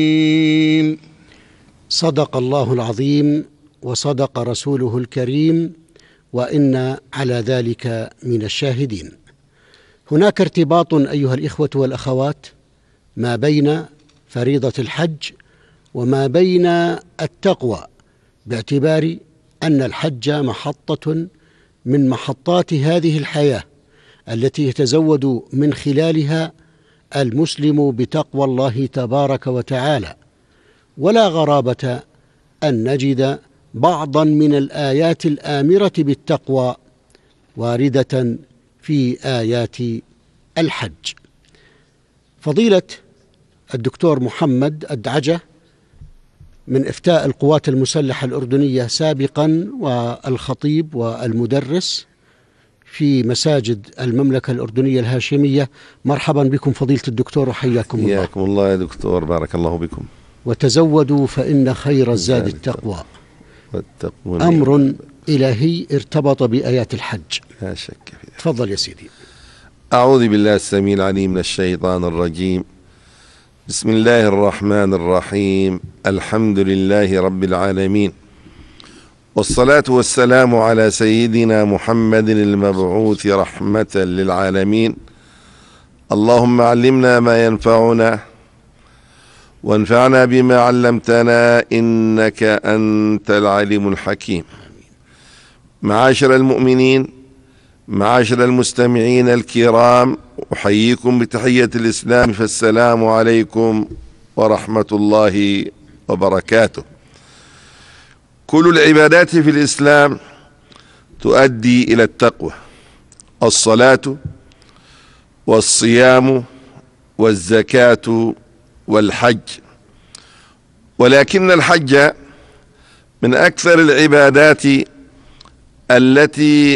صدق الله العظيم وصدق رسوله الكريم، وإنا على ذلك من الشاهدين. هناك ارتباط أيها الإخوة والأخوات ما بين فريضة الحج وما بين التقوى، باعتبار أن الحج محطة من محطات هذه الحياة التي يتزود من خلالها المسلم بتقوى الله تبارك وتعالى. ولا غرابة أن نجد بعضا من الآيات الآمرة بالتقوى واردة في آيات الحج. فضيلة الدكتور محمد أدعجة من إفتاء القوات المسلحة الأردنية سابقا، والخطيب والمدرس في مساجد المملكة الأردنية الهاشمية، مرحبا بكم فضيلة الدكتور وحياكم الله. حياكم الله يا دكتور، بارك الله بكم. وتزودوا فإن خير الزاد التقوى، أمر إلهي ارتبط بآيات الحج لا شك فيه. تفضل يا سيدي. أعوذ بالله السميع العليم من الشيطان الرجيم. بسم الله الرحمن الرحيم. الحمد لله رب العالمين، والصلاة والسلام على سيدنا محمد المبعوث رحمة للعالمين. اللهم علمنا ما ينفعنا وانفعنا بما علمتنا، إنك أنت العليم الحكيم. معاشر المؤمنين، معاشر المستمعين الكرام، أحييكم بتحية الإسلام، فالسلام عليكم ورحمة الله وبركاته. كل العبادات في الإسلام تؤدي إلى التقوى: الصلاة والصيام والزكاة والحج. ولكن الحج من أكثر العبادات التي